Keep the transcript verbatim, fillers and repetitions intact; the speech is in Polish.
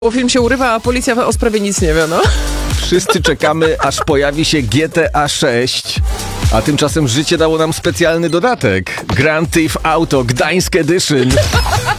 Bo film się urywa, a policja o sprawie nic nie wie, no. Wszyscy czekamy, aż pojawi się G T A sześć. A tymczasem życie dało nam specjalny dodatek. Grand Theft Auto Gdańsk Edition.